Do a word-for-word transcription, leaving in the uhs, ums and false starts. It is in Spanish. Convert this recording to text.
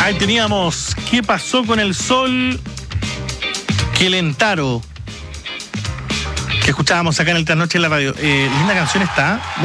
Ahí teníamos ¿Qué pasó con el sol? Quelentaro, que escuchábamos acá en el Trasnoche en la radio. Eh, linda canción está.